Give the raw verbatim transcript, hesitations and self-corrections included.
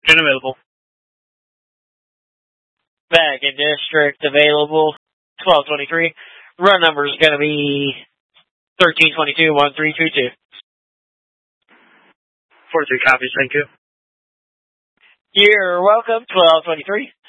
Been available. Back in district available. twelve twenty-three. Run number is going to be thirteen twenty-two, one three two two. forty-three copies, thank you. You're welcome. twelve twenty-three.